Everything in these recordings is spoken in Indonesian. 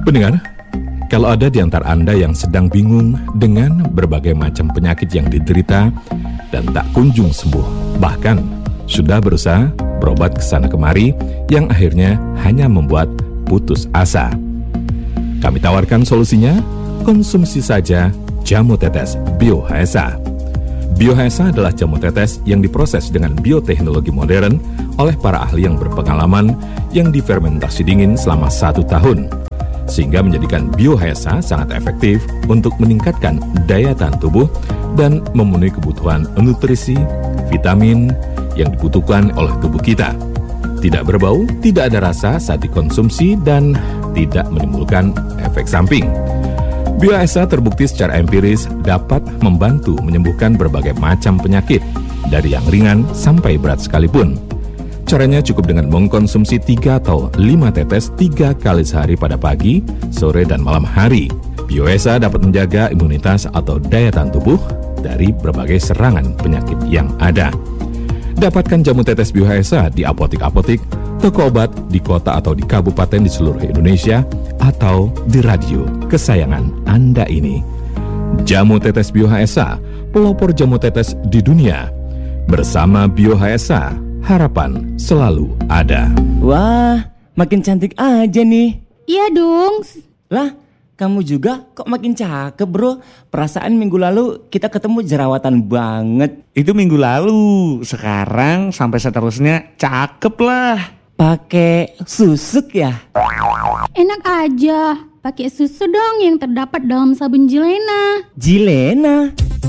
Pendengar, kalau ada di antara Anda yang sedang bingung dengan berbagai macam penyakit yang diderita dan tak kunjung sembuh, bahkan sudah berusaha berobat kesana kemari yang akhirnya hanya membuat putus asa, kami tawarkan solusinya. Konsumsi saja jamu tetes Biohaesa. Biohaesa adalah jamu tetes yang diproses dengan bioteknologi modern oleh para ahli yang berpengalaman yang difermentasi dingin selama 1 tahun, sehingga menjadikan Biohaesa sangat efektif untuk meningkatkan daya tahan tubuh dan memenuhi kebutuhan nutrisi, vitamin yang dibutuhkan oleh tubuh kita. Tidak berbau, tidak ada rasa saat dikonsumsi, dan tidak menimbulkan efek samping. Biohaesa terbukti secara empiris dapat membantu menyembuhkan berbagai macam penyakit, dari yang ringan sampai berat sekalipun. Caranya cukup dengan mengkonsumsi 3 atau 5 tetes 3 kali sehari pada pagi, sore, dan malam hari. Biohaesa dapat menjaga imunitas atau daya tahan tubuh dari berbagai serangan penyakit yang ada. Dapatkan jamu tetes Biohaesa di apotik-apotik, toko obat di kota atau di kabupaten di seluruh Indonesia, atau di radio kesayangan Anda ini. Jamu tetes Biohaesa, pelopor jamu tetes di dunia. Bersama Biohaesa, harapan selalu ada. Wah, makin cantik aja nih. Iya dong. Lah, kamu juga kok makin cakep bro. Perasaan minggu lalu kita ketemu jerawatan banget. Itu minggu lalu. Sekarang sampai seterusnya cakep lah. Pakai susuk ya? Enak aja. Pakai susu dong yang terdapat dalam sabun Jilena. Jilena?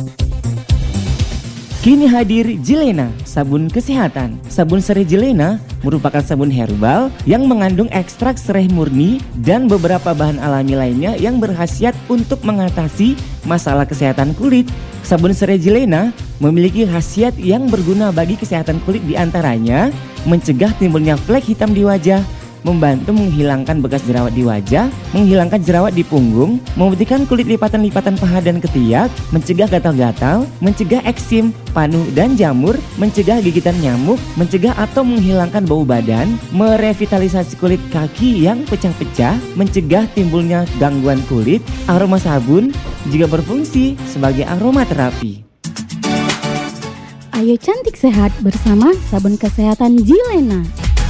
Kini hadir Jilena, sabun kesehatan. Sabun serai Jilena merupakan sabun herbal yang mengandung ekstrak serai murni dan beberapa bahan alami lainnya yang berkhasiat untuk mengatasi masalah kesehatan kulit. Sabun serai Jilena memiliki khasiat yang berguna bagi kesehatan kulit, diantaranya mencegah timbulnya flek hitam di wajah, membantu menghilangkan bekas jerawat di wajah, menghilangkan jerawat di punggung, memutihkan kulit lipatan-lipatan paha dan ketiak, mencegah gatal-gatal, mencegah eksim, panu dan jamur, mencegah gigitan nyamuk, mencegah atau menghilangkan bau badan, merevitalisasi kulit kaki yang pecah-pecah, mencegah timbulnya gangguan kulit. Aroma sabun juga berfungsi sebagai aromaterapi. Ayo cantik sehat bersama sabun kesehatan Jilena.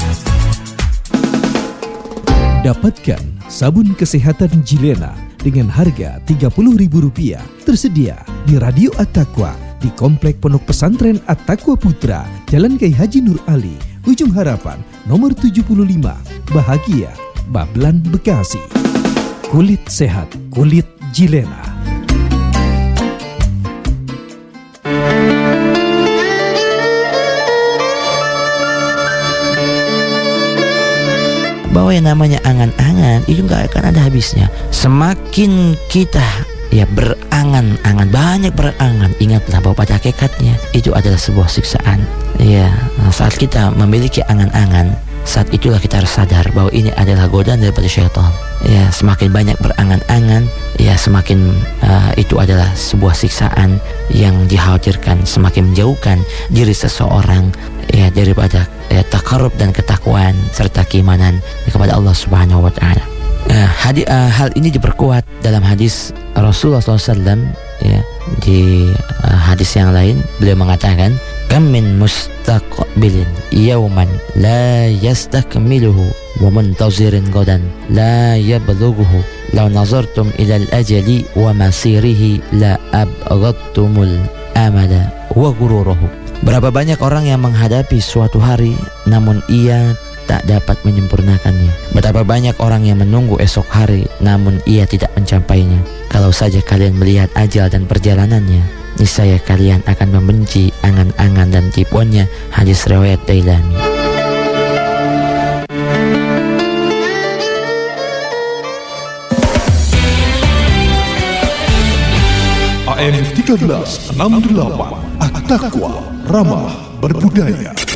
Dapatkan sabun kesehatan Jilena dengan harga Rp30.000 tersedia di Radio At-Taqwa di Komplek Pondok Pesantren At-Taqwa Putra, Jalan Kiai Haji Nur Ali, Ujung Harapan, nomor 75, Bahagia, Bablan, Bekasi. Kulit sehat, kulit Jilena. Bahwa yang namanya angan-angan itu gak akan ada habisnya. Semakin kita berangan-angan, banyak berangan, ingatlah bahwa pada hakikatnya itu adalah sebuah siksaan. Saat kita memiliki angan-angan, saat itulah kita harus sadar bahwa ini adalah godaan daripada syaitan. Semakin banyak berangan-angan, semakin itu adalah sebuah siksaan yang dikhawatirkan, semakin menjauhkan diri seseorang daripada takarrub dan ketakwaan serta keimanan kepada Allah Subhanahu wa taala. Hal ini diperkuat dalam hadis Rasulullah SAW, di hadis yang lain beliau mengatakan, kam min mustaqbilin yawman la yastakmiluhu wa muntazirin gadan la yablughuhu law nazartum ila al-ajali wa masirihi la abghadtumul amala wa gururuhu. Berapa banyak orang yang menghadapi suatu hari namun ia tak dapat menyempurnakannya. Betapa banyak orang yang menunggu esok hari namun ia tidak mencapainya. Kalau saja kalian melihat ajal dan perjalanannya, niscaya kalian akan membenci angan-angan dan tipuannya. Hadis riwayat Dailami. AM 1368 At-Taqwa, ramah berbudaya.